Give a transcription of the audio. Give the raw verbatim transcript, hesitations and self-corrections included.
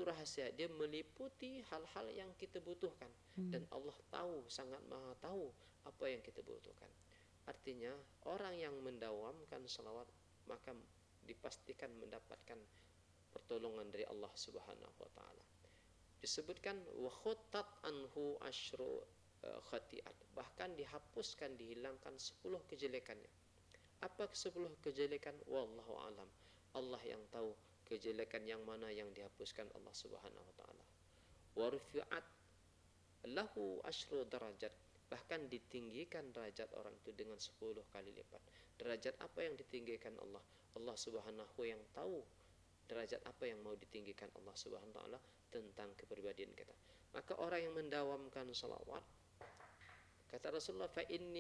itu rahasia, dia meliputi hal-hal yang kita butuhkan. hmm. Dan Allah tahu, sangat maha tahu apa yang kita butuhkan. Artinya orang yang mendawamkan salawat maka dipastikan mendapatkan pertolongan dari Allah Subhanahu wa taala. Disebutkan wa khuttat anhu asyru khati'at, bahkan dihapuskan, dihilangkan sepuluh kejelekannya. Apa sepuluh kejelekan? Wallahu alam, Allah yang tahu kejelekan yang mana yang dihapuskan Allah Subhanahu wa taala. Wa rufi'at lahu asyru darajat, bahkan ditinggikan derajat orang itu dengan sepuluh kali lipat. Derajat apa yang ditinggikan Allah? Allah Subhanahu yang tahu derajat apa yang mau ditinggikan Allah Subhanahu wa taala tentang kepribadian kita. Maka orang yang mendawamkan salawat, kata Rasulullah, fa inni